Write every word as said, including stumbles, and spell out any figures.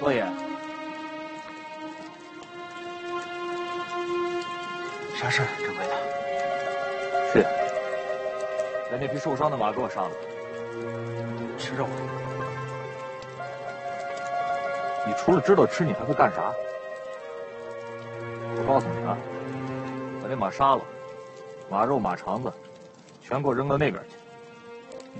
罗爷， 啥事儿，掌柜的？ 是呀，把那匹受伤的马给我杀了， 吃肉。 你除了知道吃，你还会干啥？我告诉你啊，把那马杀了，马肉、马肠子，全给我扔到那边去。